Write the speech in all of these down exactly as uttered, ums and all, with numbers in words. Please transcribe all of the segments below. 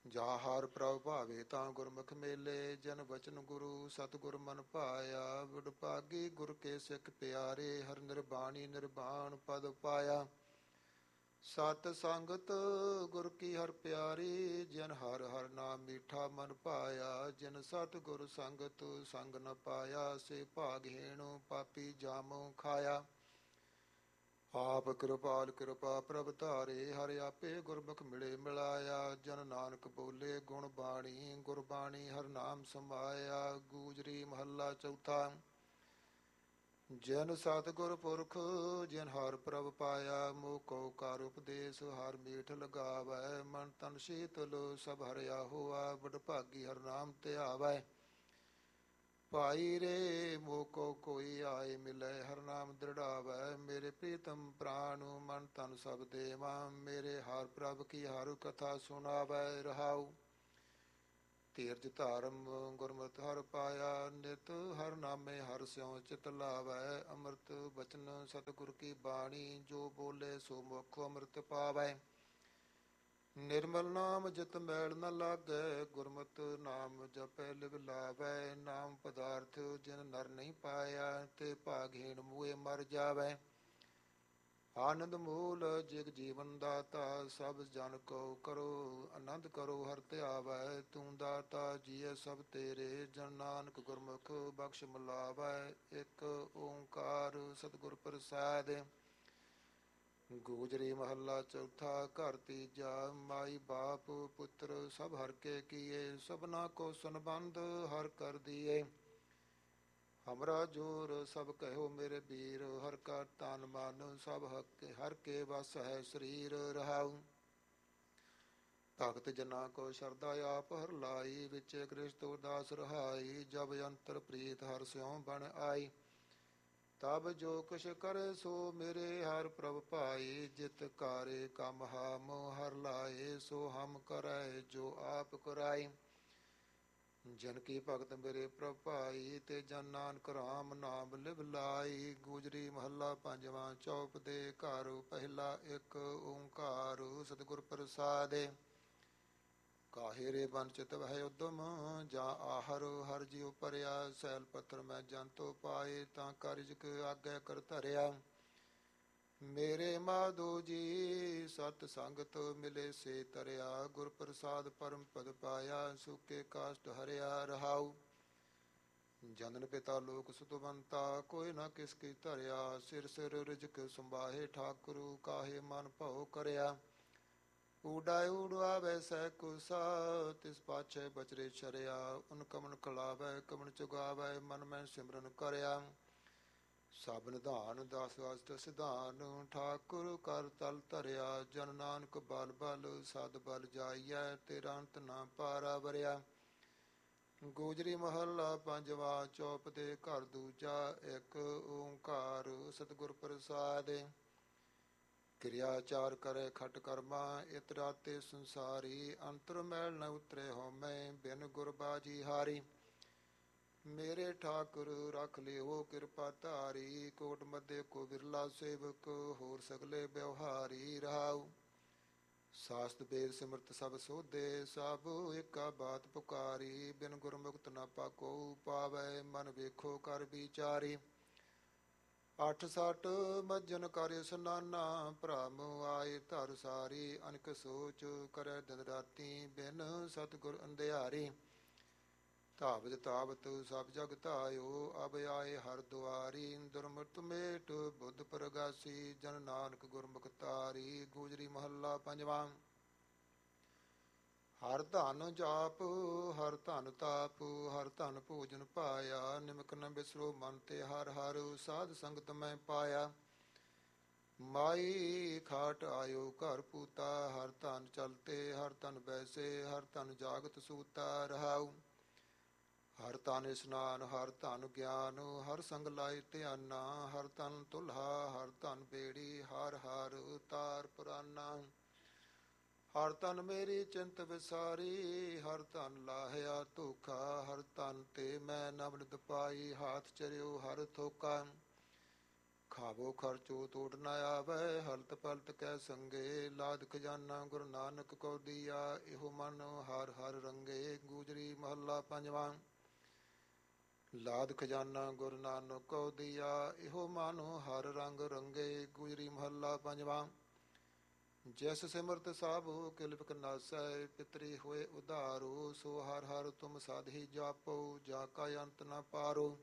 ਜਾ ਹਰ ਪ੍ਰਭ ਭਾਵੇ ਤਾਂ ਗੁਰਮੁਖ ਮੇਲੇ, ਜਨ ਬਚਨ ਗੁਰੂ ਸਤਿਗੁਰ ਮਨ ਪਾਇਆ। ਵਿਡਭਾਗੀ ਗੁਰ ਕੇ ਸਿੱਖ ਪਿਆਰੇ, ਹਰ ਨਿਰਬਾਣੀ ਨਿਰਬਾਣ ਪਦ ਪਾਇਆ। ਸਤ ਸੰਗਤ ਗੁਰ ਕੀ ਹਰ ਪਿਆਰੀ, ਜਿਨ ਹਰ ਹਰ ਨਾਮ ਮੀਠਾ ਮਨ ਪਾਇਆ। ਜਿਨ ਸਤ ਗੁਰ ਸੰਗਤ ਸੰਗ ਨ ਪਾਇਆ, ਸੇ ਭਾਗਹੀਣ ਪਾਪੀ ਜਾਮੁ ਖਾਇਆ। ਆਪ ਕਿਰਪਾਲ ਕਿਰਪਾ ਪ੍ਰਭ ਧਾਰੇ, ਹਰਿ ਆਪੇ ਗੁਰਮੁਖ ਮਿਲੇ ਮਿਲਾਇਆ। ਜਨ ਨਾਨਕ ਬੋਲੇ ਗੁਣ ਬਾਣੀ, ਗੁਰਬਾਣੀ ਹਰ ਨਾਮ ਸਮਾਇਆ। ਗੂਜਰੀ ਮਹੱਲਾ ਚੌਥਾ। ਜਿਨ ਸਤਿਗੁਰ ਪੁਰਖ ਜਿਨ ਹਰ ਪ੍ਰਭ ਪਾਇਆ, ਮੋਹ ਕਉ ਕਰ ਉਪਦੇਸ਼ ਹਰ ਮੀਠ ਲਗਾਵੈ। ਮਨ ਤਨ ਸ਼ੀਤਲ ਸਭ ਹਰਿਆ ਹੋਆ, ਵਡਭਾਗੀ ਹਰ ਨਾਮ ਧਿਆਵੈ। ਭਾਈ ਰੇ ਮੋਹ ਕੋ ਕੋਈ ਆਏ ਮਿਲੈ, ਹਰ ਨਾਮ ਦ੍ਰਿੜਾਵੈ। ਮੇਰੇ ਪ੍ਰੀਤਮ ਪ੍ਰਾਣ ਮਨ ਤਨ ਸਭ ਦੇਵਾ, ਮੇਰੇ ਹਰ ਪ੍ਰਭ ਕੀ ਹਰ ਕਥਾ ਸੁਣਾਵੈ। ਰਹਾਉ ਧੀਰਜ ਧਾਰਮ ਗੁਰਮਤਿ ਹਰਿ ਪਾਇਆ, ਨਿਤ ਹਰਿ ਨਾਮੇ ਹਰਿ ਸਿਉ ਚਿਤ ਲਾਵੈ। ਅੰਮ੍ਰਿਤ ਬਚਨ ਸਤਿਗੁਰ ਕੀ ਬਾਣੀ, ਜੋ ਬੋਲੇ ਸੋ ਮੁਖ ਅੰਮ੍ਰਿਤ ਪਾਵੈ। ਨਿਰਮਲ ਨਾਮ ਜਿਤ ਮੈਲ ਨ ਲਾਗੈ, ਗੁਰਮਤਿ ਨਾਮ ਜਪੈ ਲਿਵ ਲਾਵੈ। ਨਾਮ ਪਦਾਰਥ ਜਿਨ ਨਰ ਨਹੀਂ ਪਾਇਆ, ਤੇ ਭਾਗਹੀਣ ਮੂਏ ਮਰ ਜਾਵੈ। ਆਨੰਦ ਮੂਲ ਜਿਗ ਜੀਵਨ ਦਾਤਾ, ਸਭ ਜਨ ਕਉ ਕਰੋ ਆਨੰਦ ਕਰੋ ਹਰਿ ਧਿਆਵੈ। ਤੂੰ ਦਾਤਾ ਜੀਐ ਸਭ ਤੇਰੇ, ਜਨ ਨਾਨਕ ਗੁਰਮੁਖ ਬਖਸ਼ ਮਿਲਾਵੈ। ਇੱਕ ਓੰਕਾਰ ਸਤਿਗੁਰ ਪ੍ਰਸਾਦਿ। ਗੂਜਰੀ ਮਹੱਲਾ ਚੌਥਾ। ਘਰ ਤੀਜਾ। ਮਾਈ ਬਾਪ ਪੁੱਤਰ ਸਭ ਹਰਿ ਕੇ ਕੀਏ, ਸਭਨਾ ਕੋ ਸੰਬੰਧ ਹਰਿ ਕਰ ਦੀਏ। ਹਮਰਾ ਜੋਰ ਸਭ ਕਹਿਓ ਮੇਰੇ ਵੀਰ, ਹਰਿ ਕਾ ਤਨ ਮਨ ਸਭ ਹਰਿ ਕੇ ਵਸ ਹੈ ਸਰੀਰ। ਰਹਾਉ ਭਗਤ ਜਨਾ ਕੋ ਸ਼ਰਧਾ ਆਪ ਹਰਿ ਲਾਈ, ਵਿਚੇ ਕ੍ਰਿਸ਼ਤ ਉਦਾਸ ਰਹਾਈ। ਜਬ ਅੰਤਰ ਪ੍ਰੀਤ ਹਰਿ ਸਿਉ ਬਣ ਆਈ, ਤਬ ਜੋ ਕੁਛ ਕਰੇ ਸੋ ਮੇਰੇ ਹਰਿ ਪ੍ਰਭ ਭਾਈ। ਜਿਤ ਕਾਰੇ ਕਮ ਹਾਮ ਹਰਿ ਲਾਏ, ਸੋ ਹਮ ਕਰੈ ਜੋ ਆਪ ਕਰਾਈ। ਜਨ ਕੀ ਭਗਤ ਮੇਰੇ ਪ੍ਰਭ ਭਾਈ, ਤੇ ਜਨ ਨਾਨਕ ਰਾਮ ਨਾਮ ਲਿਵ ਲਾਈ। ਗੂਜਰੀ ਮਹੱਲਾ ਪੰਜਵਾਂ। ਚੌਪ ਦੇ ਘਰ ਪਹਿਲਾ। ਇੱਕ ਓੰਕਾਰ ਸਤਿਗੁਰ ਪ੍ਰਸਾਦਿ। ਕਾਹੇ ਰੇ ਬਨ ਚਿਤ ਵਹਿ ਉਦਮ, ਜਾਂ ਆਹਰ ਹਰਿ ਜਿਉ ਭਰਿਆ। ਸੈਲ ਪੱਥਰ ਮੈਂ ਜੰਤੋ ਪਾਏ, ਤਾਂ ਕਾਰਜਿਕ ਆਗੇ ਕਰ ਧਰਿਆ। ਮੇਰੇ ਮਾਧੋ ਜੀ ਸਤ ਸੰਗਤ ਮਿਲੇ ਸੇ ਤਰਿਆ, ਗੁਰ ਪ੍ਰਸਾਦ ਪਰਮ ਪਦ ਪਾਇਆ। ਸੁਕੇ ਕਾਸ਼ਟ ਹਰਿਆ। ਰਹਾਉ ਜਨਨ ਪਿਤਾ ਲੋਕ ਸੁਤਵੰਤਾ, ਕੋਈ ਨਾ ਕਿਸ ਕੀ ਧਰਿਆ। ਸਿਰ ਸਿਰ ਰਿਜਕ ਸੰਬਾਹੇ ਠਾਕੁਰ, ਕਾਹੇ ਮਨ ਭਉ ਕਰਿਆ। ਊਡਾਇ ਊੜਾਵੈ ਸਹਿ ਕੁਸਾ, ਤਿਸ ਪਾਛੈ ਬਚਰੇ ਛਰਿਆ। ਉਨ ਕਮਨ ਖਲਾਵੈ ਕਮਨ ਚੁਗਾਵੈ, ਮਨ ਮੈਂ ਸਿਮਰਨ ਕਰਿਆ। ਸਭ ਨਿਧਾਨ ਦਸ ਅਸ਼ਟ ਸਿਧਾਨ, ਠਾਕੁਰ ਕਰ ਤਲ ਧਰਿਆ। ਜਨ ਨਾਨਕ ਬਲ ਬਲ ਸਦ ਬਲ ਜਾਈਐ, ਤੇਰਾ ਅੰਤ ਨਾ ਪਾਰਾ ਵਰਿਆ। ਗੂਜਰੀ ਮਹੱਲਾ ਪੰਜਵਾ। ਚੌਪ ਦੇ ਘਰ ਦੂਜਾ। ਇੱਕ ਓੰਕਾਰ ਸਤਿਗੁਰ ਪ੍ਰਸਾਦਿ। ਕਿਰਿਆ ਚਾਰ ਕਰੇ ਖਟ ਕਰਮਾ, ਇਤ ਰਾਤੇ ਸੰਸਾਰੀ। ਅੰਤਰ ਮੈਲ ਨ ਉਤਰੇ ਹਉਮੈ, ਬਿਨ ਗੁਰ ਬਾਜੀ ਹਾਰੀ। ਮੇਰੇ ਠਾਕੁਰ ਰਖ ਲਿਓ ਕਿਰਪਾ ਧਾਰੀ, ਕੋਟ ਮਧੇ ਕੋ ਬਿਰਲਾ ਸੇਵਕ, ਹੋਰ ਸਗਲੇ ਬਿਵਹਾਰੀ। ਰਹਾਉ ਸਾਸਤ ਵੇਦ ਸਿਮਰਤ ਸਭ ਸੋਧੇ, ਸਭ ਏਕਾ ਬਾਤ ਪੁਕਾਰੀ। ਬਿਨ ਗੁਰਮੁਖਤ ਨ ਪਾਕੋ ਪਾਵੈ, ਮਨ ਵੇਖੋ ਕਰ ਵਿਚਾਰੀ। ਅੱਠ ਸੱਠ ਮੱਜਨ ਕਰ ਇਸਨਾਨਾ, ਭ੍ਰਮ ਆਏ ਧਰ ਸਾਰੀ। ਅਨਕ ਸੋਚ ਕਰੈ ਦਿਨ ਰਾਤੀ, ਬਿਨ ਸਤਿਗੁਰ ਅੰਧਿਆਰੀ। ਧਾਵਤ ਧਾਵਤ ਸਭ ਜਗ ਧਾਇਓ, ਅਬ ਆਏ ਹਰਿ ਦੁਆਰੀ। ਦੁਰਮਤ ਮੇਟ ਬੁੱਧ ਪ੍ਰਗਾਸੀ, ਜਨ ਨਾਨਕ ਗੁਰਮੁਖ ਤਾਰੀ। ਗੂਜਰੀ ਮਹੱਲਾ ਪੰਜਵਾਂ। ਹਰਿ ਧਨ ਜਾਪ ਹਰਿ ਧਨ ਤਾਪ, ਹਰਿ ਧਨ ਭੋਜਨ ਪਾਇਆ। ਨਿਮਕ ਨ ਬਿਸਰੋ ਮਨ ਤੇ ਹਰਿ ਹਰਿ, ਸਾਧ ਸੰਗਤ ਮੈਂ ਪਾਇਆ। ਮਾਈ ਖਾਟ ਆਇਓ ਘਰ ਪੂਤਾ, ਹਰਿ ਧਨ ਚਲਤੇ ਹਰਿ ਧਨ ਬੈਸੇ। ਹਰਿ ਧਨ ਜਾਗਤ ਸੂਤਾ। ਰਹਾਉ ਹਰਿ ਧਨ ਇਸਨਾਨ ਹਰਿ ਧਨ ਗਿਆਨ, ਹਰਿ ਸੰਗ ਲਾਇ ਧਿਆਨਾ। ਹਰਿ ਧਨ ਤੁਲਹਾ ਹਰਿ ਧਨ ਬੇੜੀ, ਹਰਿ ਹਰਿ ਤਾਰ ਪੁਰਾਨਾ। ਹਰਿ ਧਨ ਮੇਰੀ ਚਿੰਤ ਵਿਸਾਰੀ, ਹਰਿ ਧਨ ਲਾਹਿਆ ਧੋਖਾ। ਹਰਿ ਧਨ ਤੇ ਮੈਂ ਨਵਨਿਤ ਪਾਈ, ਹਾਥ ਚਰਿਓ ਹਰਿ ਥੋਕਾ। ਖਾਵੋ ਖਰਚੋ ਤੋੜ ਨ ਆਵੈ, ਹਲਤ ਪਲਤ ਕੈ ਸੰਗੇ। ਲਾਦ ਖਜ਼ਾਨਾ ਗੁਰੂ ਨਾਨਕ ਕੋ ਦੀਆ, ਇਹੋ ਮਨ ਹਰ ਹਰ ਰੰਗੇ। ਗੂਜਰੀ ਮਹੱਲਾ ਪੰਜਵਾਂ। ਲਾਦ ਖਜ਼ਾਨਾ ਗੁਰੂ ਨਾਨਕ ਕੋ ਦੀਆ, ਇਹੋ ਮਨ ਹਰ ਰੰਗ ਰੰਗੇ। ਗੁਜਰੀ ਮਹੱਲਾ ਪੰਜਵਾਂ। ਜਿਸ ਸਿਮਰਤ ਸਾਭੋ ਕਿਲਪਕ ਨਾਸੈ, ਪਿਤਰੀ ਹੋਏ ਉਧਾਰੋ। ਸੋ ਹਰ ਹਰ ਤੁਮ ਸਾਧੀ ਜਾਪੋ, ਜਾ ਕਾ ਅੰਤ ਨ ਪਾਰੋ।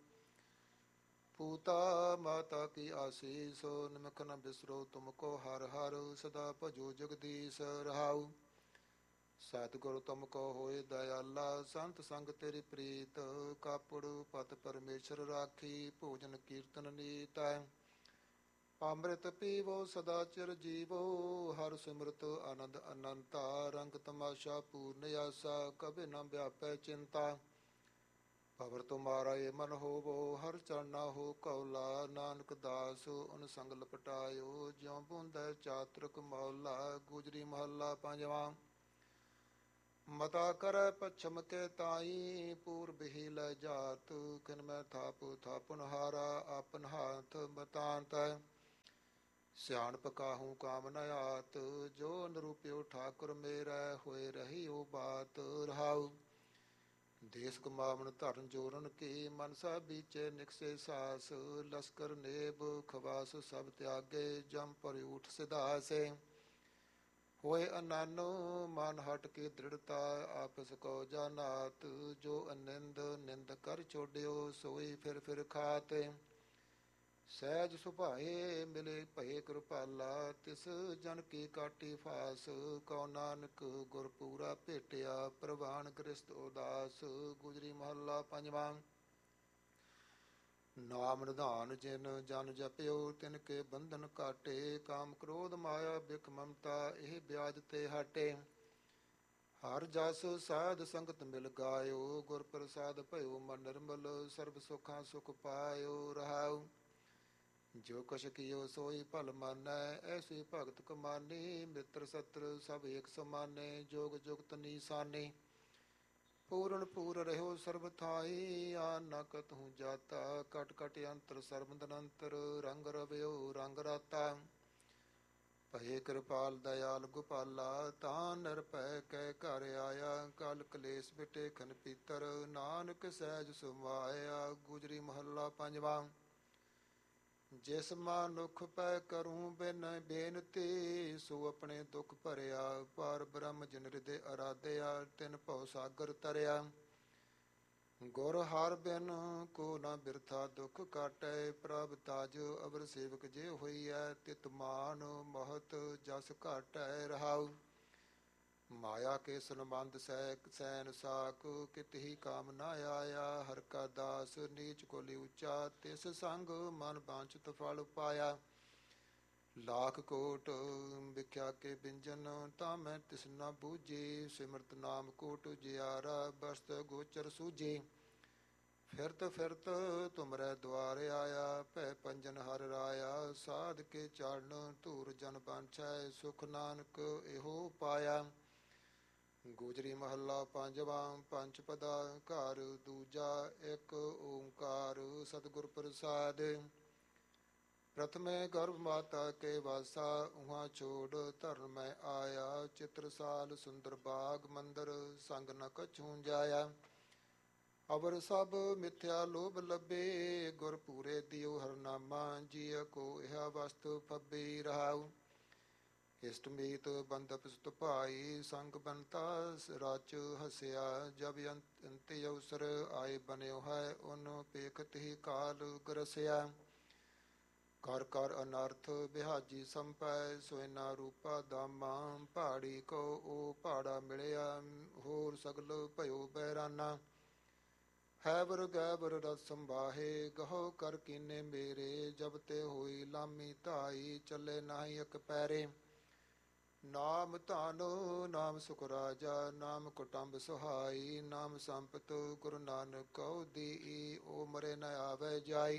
ਪੂਤਾ ਮਾਤਾ ਕੀ ਆਸੀਸ, ਨਿਮਖ ਨ ਬਿਸਰੋ ਤੁਮ ਕੋ ਹਰ ਹਰ। ਸਦਾ ਭਜੋ ਜਗਦੀਸ਼ ਰਹਾਉ। ਸਤਿਗੁਰ ਤੁਮ ਕੋ ਹੋਏ ਦਇਆਲਾ, ਸੰਤ ਸੰਗ ਤੇਰੀ ਪ੍ਰੀਤ। ਕਾਪੜ ਪਤ ਪਰਮੇਸ਼ਰ ਰਾਖੀ, ਭੋਜਨ ਕੀਰਤਨ ਨੀਤੈ। ਅੰਮ੍ਰਿਤ ਪੀਵੋ ਸਦਾ ਚਿਰ ਜੀਵੋ, ਹਰ ਸਿਮਰਤ ਆਨੰਦ ਅਨੰਤਾ। ਰੰਗ ਤਮਾਸ਼ਾ ਪੂਰਨ ਆਸਾ, ਕਭੇ ਨ ਵਿਆਪੈ ਚਿੰਤਾ। ਭਵਰ ਤੁਮਾਰਾ ਏ ਮਨ ਹੋਵੋ, ਹਰ ਚਰਨਾ ਹੋ ਕੌਲਾ। ਨਾਨਕ ਦਾਸ ਉਨ ਸੰਗ ਲਪਟਾਇਓ, ਜਿਉ ਬੁੰਦੈ ਚਾਤ੍ਰਿਕ ਮੌਲਾ। ਗੁਜਰੀ ਮਹੱਲਾ ਪੰਜਵਾਂ। ਮਤਾ ਕਰੈ ਪੱਛਮ ਕੇ ਤਾਈ, ਪੂਰਬ ਹੀ ਲੈ ਜਾਤ। ਕਿਨ ਮੈਂ ਥਾਪ ਥਾਪਨ ਹਾਰਾ, ਆਪਨ ਹਾਥ ਬਤਾੰਤੈ। ਸਿਆਣਪ ਕਾਹੂ ਕਾਮ ਨ ਆਤ, ਜੋ ਨਿਰੂਪਿਓ ਠਾਕੁਰ ਮੇਰੈ। ਹੋਏ ਰਹੀ ਉਹ ਬਾਤ ਰਹਾਉ। ਦੇਸ ਕਮਾਵਣ ਧਰਨ ਜੋਰਨ ਕੀ, ਮਨਸਾ ਬੀਚੇ ਨਿਕਸੇ ਸਾਸ। ਲਸਕਰ ਨੇਬ ਖਵਾਸ ਸਭ ਤਿਆਗੇ, ਜਮ ਪਰ ਊਠ ਸਿਧਾਸੇ। ਹੋਏ ਅਨਾਨੋ ਮਨ ਹਟ ਕੇ ਦ੍ਰਿੜਤਾ, ਆਪਸ ਕੋ ਜਾਨਾਤ। ਜੋ ਅਨਿੰਦ ਨਿੰਦ ਕਰ ਛੋਡਿਓ, ਸੋਈ ਫਿਰ ਫਿਰ ਖਾਤੇ। ਸਹਿਜ ਸੁਭਾਏ ਮਿਲੇ ਭਏ ਕਿਰਪਾਲਾ, ਤਿਸ ਜਨ ਕੀ ਕਾਟੀ ਫਾਸ। ਕਉ ਨਾਨਕ ਗੁਰ ਪੂਰਾ ਭੇਟਿਆ, ਪ੍ਰਵਾਨ ਗ੍ਰਸਤ ਉਦਾਸ। ਗੁਜਰੀ ਮਹੱਲਾ ਪੰਜਵਾਂ। ਨਾਮ ਨਿਧਾਨ ਜਿਨ ਜਨ ਜਪਿਓ, ਤਿਨ ਕੇ ਬੰਧਨ ਕਾਟੇ। ਕਾਮ ਕ੍ਰੋਧ ਮਾਇਆ ਬਿਖ ਮਮਤਾ, ਇਹ ਬਿਆਜ ਤੇ ਹਟੇ। ਹਰ ਜਸ ਸਾਧ ਸੰਗਤ ਮਿਲ ਗਾਇਓ, ਗੁਰ ਪ੍ਰਸਾਦ ਭਇਓ ਮਨ ਨਿਰਮਲ। ਸਰਬ ਸੁਖਾਂ ਸੁਖ ਪਾਇਓ ਰਹਾਉ। ਜੋ ਕਛ ਕੀਓ ਸੋਈ ਭਲ ਮਾਨੈ, ਐਸੀ ਭਗਤ ਕਮਾਨੀ। ਮਿੱਤਰ ਸਤਰ ਸਭ ਏਕ ਸਮਾਨੇ, ਜੋਗ ਜੁਗਤ ਨੀਸਾਨੇ। ਪੂਰਨ ਪੂਰ ਰਹਿਓ ਸਰਬ ਥਾਈ, ਆਨ ਨ ਕਤਹੂ ਜਾਤਾ। ਕਟ ਕਟ ਅੰਤਰ ਸਰਬੰਦ ਅੰਤਰ, ਰੰਗ ਰਵਿਓ ਰੰਗ ਰਾਤਾ। ਭਏ ਕਿਰਪਾਲ ਦਇਆਲ ਗੋਪਾਲਾ, ਤਾਂ ਨਿਰਭੈ ਕੈ ਘਰ ਆਇਆ। ਕਲ ਕਲੇਸ਼ ਮਿਟੇ ਖਨ ਪੀਤਰ, ਨਾਨਕ ਸਹਿਜ ਸੁਭਾਇਆ। ਗੁਜਰੀ ਮਹੱਲਾ ਪੰਜਵਾਂ। ਜਿਸ ਮਨੁਖ ਪੈ ਕਰੂੰ ਬਿਨ ਬੇਨਤੀ, ਸੋ ਆਪਣੇ ਦੁਖ ਭਰਿਆ। ਪਰ ਬ੍ਰਹਮ ਜਿਨ ਹਿਰਦੇ ਅਰਾਧਿਆ, ਤਿਨ ਭਉ ਸਾਗਰ ਤਰਿਆ। ਗੁਰ ਹਰਿ ਬਿਨ ਕੋ ਨ ਬਿਰਥਾ ਦੁਖ ਕਾਟੈ, ਪ੍ਰਭ ਤਾਜ ਅਵਰ ਸੇਵਕ ਜੇ ਹੋਈਐ। ਤਿਤ ਮਾਨ ਮਹਤ ਜਸ ਘਾਟੈ ਰਹਾਉ। ਮਾਇਆ ਕੇ ਸੰਬੰਧ ਸੈ ਸੈਨ ਸਾਕ, ਕਿਤਹੀ ਕਾਮ ਨ ਆਇਆ। ਹਰਿ ਕਾ ਦਾਸ ਨੀਚ ਕੋਟਿ ਉੱਚਾ, ਤਿਸ ਸੰਗ ਮਨ ਵਾਂਛਿਤ ਫਲ ਪਾਇਆ। ਲਾਖ ਕੋਟ ਵਿਖਿਆ ਕੇ ਬਿੰਜਨ, ਤਾਂ ਮੈਂ ਤਿਸ ਨ ਬੂਝੀ। ਸਿਮਰਤ ਨਾਮ ਕੋਟ ਜਿਆਰਾ, ਬਸਤ ਗੋਚਰ ਸੂਝੀ। ਫਿਰਤ ਫਿਰਤ ਤੁਮਰੈ ਦੁਆਰ ਆਇਆ, ਭੈ ਪੰਜਨ ਹਰਿ ਰਾਇਆ। ਸਾਧ ਕੇ ਚਾੜਨ ਧੂਰ ਜਨ ਬਾਂਛੈ, ਸੁਖ ਨਾਨਕ ਇਹੋ ਪਾਇਆ। ਗੁਜਰੀ ਮਹੱਲਾ ਪੰਜਵਾਂ। ਪੰਚ ਪਦਾ ਘਰ ਦੂਜਾ, ਇੱਕ ਓੰਕਾਰ ਸਤਿਗੁਰ ਪ੍ਰਸਾਦ। ਪ੍ਰਥਮੇ ਗਰਭ ਮਾਤਾ ਕੇ ਵਾਸਾ, ਉਹਾਂ ਛੋੜ ਧਰਨ ਮੈਂ ਆਇਆ। ਚਿਤਰਸਾਲ ਸੁੰਦਰ ਬਾਗ ਮੰਦਰ, ਸੰਗ ਨ ਕਛੂ ਜਾਇਆ। ਅਵਰ ਸਭ ਮਿਥਿਆ ਲੋਭ ਲੱਭੇ, ਗੁਰ ਪੂਰੇ ਦਿਓ ਹਰਨਾਮਾ। ਜੀਅ ਕੋ ਇਹ ਵਸਤ ਫੱਬੀ ਰਹਾਉ। ਇਸ਼ਟ ਮੀਤ ਬੰਧਪ ਸੁਤ ਭਾਈ, ਸੰਗ ਬੰਤਾ ਰਚ ਹਸਿਆ। ਜਬ ਅੰਤਿ ਅਵਸਰ ਆਏ ਬਨਿਓ ਹੈ, ਉਹਨ ਪੇਖਤ ਹੀ ਕਾਲ ਗਰਸਿਆ। ਕਰ ਕਰ ਅਨਰਥ ਬਿਹਾਜੀ ਸੰਪੈ, ਸੋਇਨਾ ਰੂਪਾ ਦਾਮਾ। ਪਹਾੜੀ ਕੋ ਉਹ ਪਹਾੜਾ ਮਿਲਿਆ, ਹੋਰ ਸਗਲ ਭਇਓ ਬਹਿਰਾਨਾ। ਹੈਬਰ ਗੈਬਰ ਰਸ ਸੰਭਾਹੇ, ਗਹੋ ਕਰ ਕੀਨੇ ਮੇਰੇ। ਜਬ ਤੇ ਹੋਈ ਲਾਮੀ ਧਾਈ, ਚੱਲੇ ਨਾਹੀ ਇਕ ਪੈਰੇ। ਨਾਮ ਧਨ ਨਾਮ ਸੁਖ ਰਾਜਾ, ਨਾਮ ਕੁਟੰਬ ਸੁਹਾਈ। ਨਾਮ ਸੰਪਤ ਗੁਰੂ ਨਾਨਕ ਕਉ ਦੀਈ, ਓ ਮਰੇ ਨ ਆਵੈ ਜਾਈ।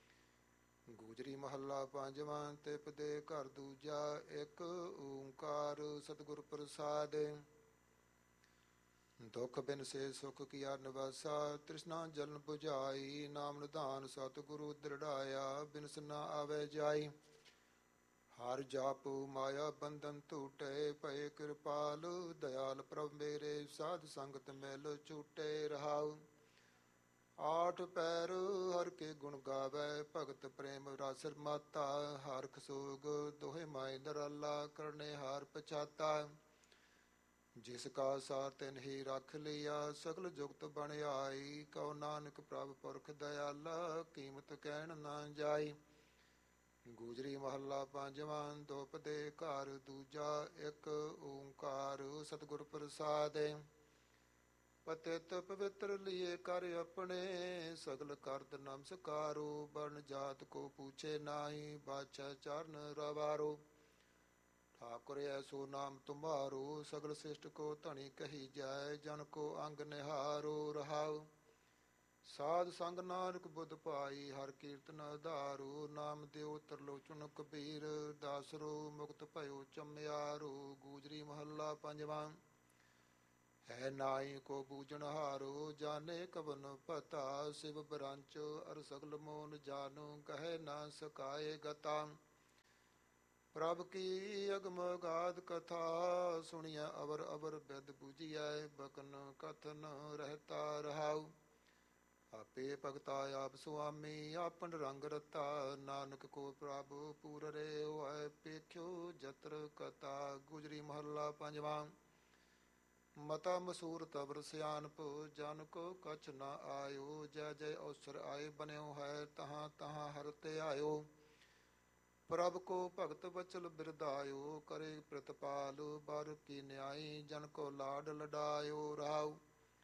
ਗੁਜਰੀ ਮਹੱਲਾ ਪੰਜਵਾਂ। ਤਿਪ ਦੇ ਘਰ ਦੂਜਾ, ਇੱਕ ਓੰਕਾਰ ਸਤਿਗੁਰ ਪ੍ਰਸਾਦ। ਦੁਖ ਬਿਨ ਸੇ ਸੁਖ ਕੀਆ ਨਿਵਾਸਾ, ਤ੍ਰਿਸ਼ਨਾ ਜਲਨ 부ਝਾਈ, ਨਾਮ ਨਿਧਾਨ ਸਤਿਗੁਰੂ ਦ੍ਰਿੜਾਇਆ, ਬਿਨਸ ਨਾ ਆਵੇ ਜਾਈ। ਹਰ ਜਾਪੂ ਮਾਇਆ ਬੰਧਨ ਟੂਟੇ, ਭਏ ਕਿਰਪਾਲ ਦਇਆਲ ਪ੍ਰਭ ਮੇਰੇ, ਸਾਧ ਸੰਗਤ ਮਿਲ ਝੂਟੇ ਰਹਾਉ। ਆਠ ਪੈਰ ਹਰ ਕੇ ਗੁਣ ਗਾਵੇ, ਭਗਤ ਪ੍ਰੇਮ ਰਸ ਮਾਤਾ, ਹਰਖ ਸੋਗ ਦੋਹੇ ਮਾਇ ਨਰਾਲਾ, ਕਰਨੇ ਹਾਰ ਪਛਾਤਾ। ਜਿਸ ਕਾ ਸਾਰ ਤਿਨ ਹੀ ਰੱਖ ਲਿਆ, ਸਗਲ ਜੁਗਤ ਬਣ ਆਈ, ਕਉ ਨਾਨਕ ਪ੍ਰਭ ਪੁਰਖ ਦਇਆਲਾ, ਕੀਮਤ ਕਹਿਣ ਨਾ ਜਾਈ। ਗੂਜਰੀ ਮਹੱਲਾ ਪੰਜਵਾਂ। ਦੋਪਦੇ ਘਰ ਦੂਜਾ, ਇੱਕ ਓੰਕਾਰ ਸਤਿਗੁਰ ਪ੍ਰਸਾਦਿ। ਪਤਿਤ ਪਵਿੱਤਰ ਲਿਏ ਕਰ ਆਪਣੇ, ਸਗਲ ਕਰਤ ਨਮਸਕਾਰੋ, ਬਰਨ ਜਾਤ ਕੋ ਪੂਛੇ ਨਾਹੀ, ਬਾਛੈ ਚਰਨ ਰਵਾਰੋ। ਠਾਕੁਰ ਐਸੋ ਨਾਮ ਤੁਮਾਰੋ, ਸਗਲ ਸ੍ਰਿਸ਼ਟ ਕੋ ਧਣੀ ਕਹੀ ਜਾਏ, ਜਨ ਕੋ ਅੰਗ ਨਿਹਾਰੋ ਰਹਾਉ। ਸਾਧ ਸੰਗ ਨਾਨਕ ਬੁੱਧ ਭਾਈ, ਹਰ ਕੀਰਤਨ ਆਧਾਰੋ, ਨਾਮ ਦਿਓ ਤਰਲੋਚਨ ਕਬੀਰ, ਦਾਸਰੋ ਮੁਕਤ ਭਇਓ ਚਮਿਆਰੋ। ਗੂਜਰੀ ਮਹੱਲਾ ਪੰਜਵਾਂ। ਹੈ ਨਾਹੀ ਕੋ ਬੂਝਣ ਹਾਰੋ, ਜਾਣੇ ਕਵਨ ਪਤਾ, ਸਿਵ ਬ੍ਰੰਚ ਅਰ ਸਗਲ ਮੋਨ ਜਾਨੋ, ਕਹੈ ਨਾ ਸਕਾਏ ਗਤਾ। ਪ੍ਰਭ ਕੀ ਅਗਮ ਅਗਾਧ ਕਥਾ, ਸੁਣੀਐ ਅਵਰ ਅਵਰ ਬਿਦ ਬੂਝੀਐ, ਬਕਨ ਕਥਨ ਰਹਿਤਾ ਰਹਾਉ। ਆਪੇ ਭਗਤਾ ਆਪ ਸੁਆਮੀ, ਆਪਨ ਰੰਗ ਰਤਾ, ਨਾਨਕ ਕੋ ਪ੍ਰਭ ਪੂਰ ਰੇ ਹੋਇ, ਪੇਖਿਓ ਜਤਰ ਕਤਾ। ਗੁਜਰੀ ਮਹੱਲਾ ਪੰਜਵਾਂ। ਮਤਾ ਮਸੂਰ ਤਬਰ ਸਿਆਨਪ, ਜਨ ਕੋ ਕਛ ਨਾ ਆਇਓ, ਜੈ ਜੈ ਅਵਸਰ ਆਏ ਬਨਿਓ ਹੈ, ਤਹਾਂ ਤਹਾਂ ਹਰਿ ਧਿਆਇਓ। ਪ੍ਰਭ ਕੋ ਭਗਤ ਬਚਲ ਬਿਰਦਾਇਓ, ਕਰੇ ਪ੍ਰਤਪਾਲ ਬਰ ਕੀ ਨਿਆਈ, ਜਨ ਕੋ ਲਾਡ ਲਡਾਇਓ ਰਹਾਉ।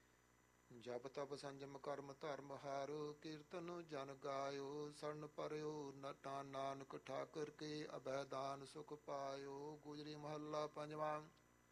ਜਪ ਤਪ ਸੰਜਮ ਕਰਮ ਧਰਮ ਹਾਰ, ਕੀਰਤਨ ਜਨ ਗਾਇਓ, ਸਰਨ ਪਰਿਓ ਨਟਾ ਨਾਨਕ ਠਾਕੁਰ ਕੇ, ਅਭੈ ਦਾਨ ਸੁਖ ਪਾਇਓ। ਗੁਜਰੀ ਮਹੱਲਾ ਪੰਜਵਾਂ।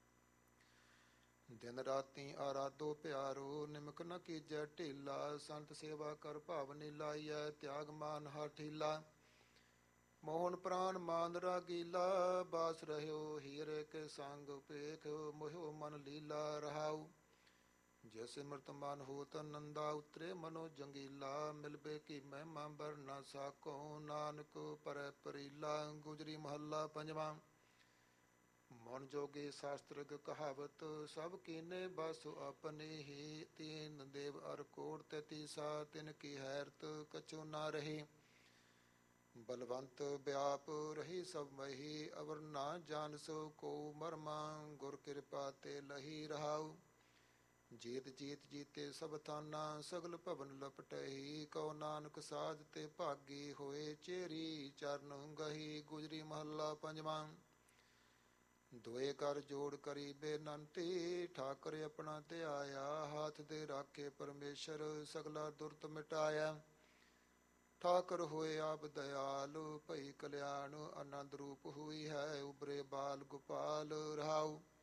ਦਿਨ ਰਾਤੀ ਆਰਾਧੋ ਪਿਆਰੋ, ਨਿਮਕ ਨ ਕੀਜੈ ਢੀਲਾ, ਸੰਤ ਸੇਵਾ ਕਰ ਭਾਵਨੀ ਲਾਈਐ, ਤਿਆਗ ਮਾਨ ਹਰ ਠੀਲਾ। ਮੋਹਨ ਪ੍ਰਾਨ ਮਾਨ ਰਾਗੀਲਾ, ਬਾਸ ਰਹਿਓ ਹੀਰੇ ਕੇ ਸੰਗ, ਪੇਖਿਓ ਮੋਹਿਓ ਮਨ ਲੀਲਾ ਰਹਾਉ। ਜਿਸ ਸਿਮਰਤ ਮਨ ਹੋਤ ਨੰਦਾ, ਉਤਰੇ ਮਨੋ ਜੰਗੀਲਾ, ਮਿਲਬੇ ਕੀ ਮਹਿਮਾ ਬਰ ਨਾ ਸਾਕੋ, ਨਾਨਕ ਪਰੈ ਪਰੀਲਾ। ਗੁਜਰੀ ਮਹੱਲਾ ਪੰਜਵਾਂ। ਮਨ ਜੋਗੇ ਸ਼ਾਸਤ੍ਰਗ ਕਹਾਵਤ, ਸਭ ਕੀਨੇ ਬਸ ਆਪਨੇ ਹੀ, ਤੀਨ ਦੇਵ ਅਰ ਕੋਟ ਤੈਤੀਸਾ, ਤਿਨ ਕੀ ਹੈਰਤ ਕਛੁ ਨਾ ਰਹੀ। ਬਲਵੰਤ ਵਿਆਪ ਰਹੀ ਸਭ ਮਹੀ, ਅਵਰ ਨਾ ਜਾਣ ਸੋ ਕੋ ਮਰਮਾ, ਗੁਰ ਕਿਰਪਾ ਤੇ ਲਹੀ ਰਹਾਉ। ਜੀਤ ਜੀਤ ਜੀਤੇ ਸਭ ਥਾਨਾ, ਸਗਲ ਭਵਨ ਲਪਟਹੀ, ਕਉ ਨਾਨਕ ਸਾਧ ਤੇ ਭਾਗੀ, ਹੋਏ ਚੇਰੀ ਚਰਨ ਗਹੀ। ਗੁਜਰੀ ਮਹੱਲਾ ਪੰਜਵਾਂ। ਦੁਏ ਕਰ ਜੋੜ ਕਰੀ ਬੇਨੰਤੀ, ਠਾਕੁਰ ਆਪਣਾ ਧਿਆਇਆ, ਹਾਥ ਦੇ ਰਾਖੇ ਪਰਮੇਸ਼ਰ, ਸਗਲਾ ਦੁਰਤ ਮਿਟਾਇਆ। ਠਾਕੁਰ ਹੋਏ ਆਪ ਦਇਆਲ, ਭਈ ਕਲਿਆਣ ਆਨੰਦ ਰੂਪ ਹੋਈ ਹੈ, ਉਬਰੇ ਬਾਲ ਗੋਪਾਲ ਰਹਾਉ।